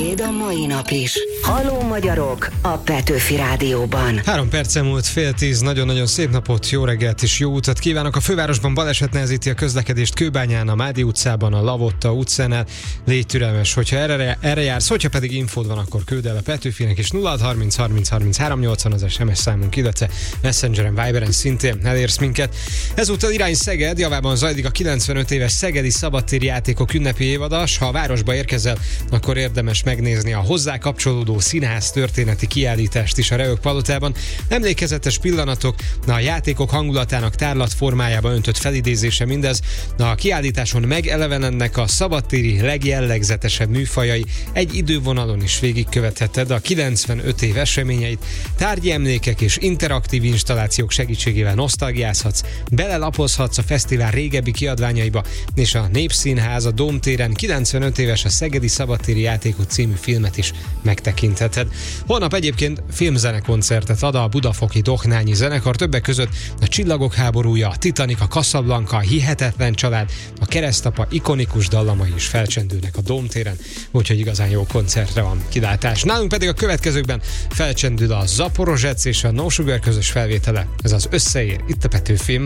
Beszéd a mai nap is. Halló magyarok a Petőfi Rádióban. 3 perc múlt 9:30, nagyon-nagyon szép napot, jó reggelt és jó utat kívánok. A fővárosban baleset nehezíti a közlekedést Kőbányán, a Mádi utcában, a Lavotta utcánál. Légy türelmes, hogyha erre jársz, hogyha pedig infód van, akkor küld el a Petőfinek, és 0630 30 33 80 az SMS számunk, illetve Messengeren, Viberen szintén elérsz minket. Ezúttal irány Szeged, javában zajlik a 95 éves szegedi szabadtéri játékok ünnepi évadas. Ha a városba érkezel, akkor érdemes megnézni a hozzá kapcsolódó színház történeti kiállítást is a Reök palotában. Emlékezetes pillanatok, a játékok hangulatának tárlat formájába öntött felidézése mindez. A kiállításon megelevenednek a szabadtéri legjellegzetesebb műfajai, egy idővonalon is végigkövetheted a 95 év eseményeit, tárgyi emlékek és interaktív installációk segítségével nosztalgiázhatsz, belelapozhatsz a fesztivál régebbi kiadványaiba, és a Népszínház a Dómtéren 95 éves a Szegedi Szabadtéri Játékok című filmet is megtekintheted. Holnap egyébként filmzenekoncertet ad a budafoki Dohnányi zenekar, többek között a Csillagok háborúja, a Titanic, a Casablanca, a Hihetetlen család, a Keresztapa ikonikus dallamai is felcsendülnek a Dómtéren, úgyhogy igazán jó koncertre van kilátás. Nálunk pedig a következőkben felcsendül a Zaporozsec és a No Sugar közös felvétele. Ez az Összeér, itt a Petőfin.